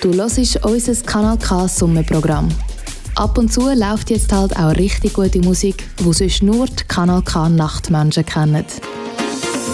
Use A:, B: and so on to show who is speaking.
A: Du hörst unser Kanal K Sommerprogramm. Ab und zu läuft jetzt halt auch richtig gute Musik, die sonst nur die Kanal K Nachtmenschen kennen.